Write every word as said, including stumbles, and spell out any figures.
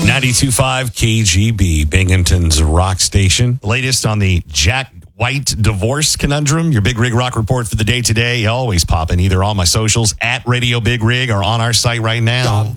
ninety-two point five K G B, Binghamton's rock station. Latest on the Jack White divorce conundrum. Your Big Rig Rock report for the day today. Always popping either on my socials at Radio Big Rig or on our site right now.